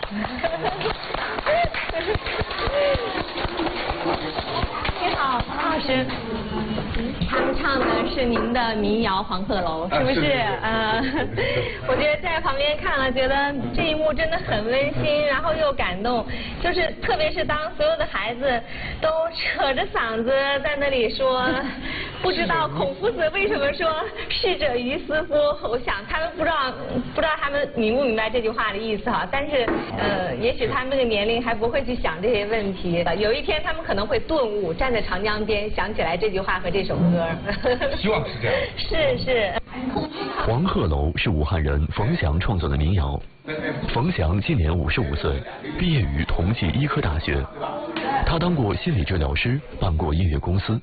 你好，黄老师。他们唱的是您的民谣《黄鹤楼》，是不是？我觉得在旁边看了，觉得这一幕真的很温馨，然后又感动。就是特别是当所有的孩子都扯着嗓子在那里说，不知道孔夫子为什么说逝者于斯夫。我想他们不知道他们明不明白这句话的意思哈，但是也许他们这个年龄还不会去想这些问题。有一天他们可能会顿悟，站在长江边想起来这句话和这首歌。 希望是这样。 是。 黄鹤楼是武汉人冯翔创作的民谣。冯翔今年55岁，毕业于同济医科大学。他当过心理治疗师，办过音乐公司。